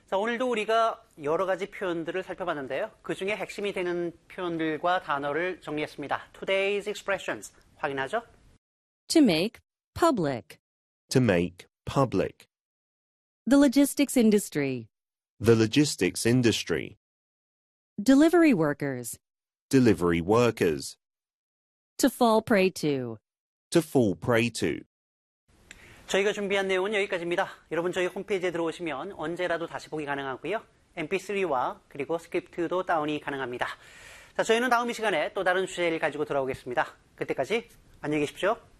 자, 오늘도 우리가 여러 가지 표현들을 살펴봤는데요. 그 중에 핵심이 되는 표현들과 단어를 정리했습니다. Today's expressions 확인하죠? To make public. To make public. The logistics industry. The logistics industry. Delivery workers. Delivery workers. To fall prey to. To fall prey to. 저희가 준비한 내용은 여기까지입니다. 여러분 저희 홈페이지에 들어오시면 언제라도 다시 보기 가능하고요. mp3와 그리고 스크립트도 다운이 가능합니다. 자, 저희는 다음 이 시간에 또 다른 주제를 가지고 돌아오겠습니다. 그때까지 안녕히 계십시오.